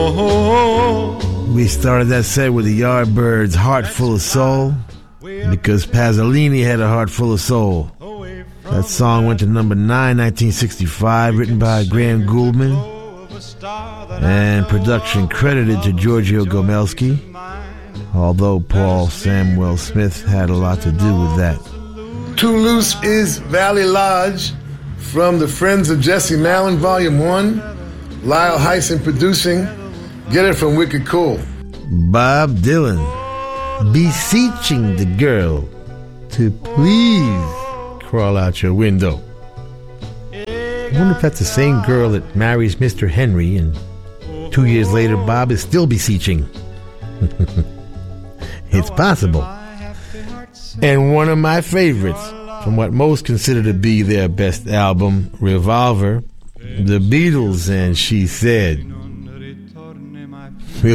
We started that set with the Yardbirds' Heart Full of Soul because Pasolini had a heart full of soul. That song went to number 9, 1965, written by Graham Gouldman, and production credited to Giorgio Gomelski, although Paul Samuel Smith had a lot to do with that. Too Loose is Valley Lodge from the Friends of Jesse Malin, Volume 1. Lyle Hyson producing. Get it from Wicked Cool. Bob Dylan beseeching the girl to please crawl out your window. I wonder if that's the same girl that marries Mr. Henry and 2 years later Bob is still beseeching. It's possible. And one of my favorites from what most consider to be their best album, Revolver, the Beatles and She Said.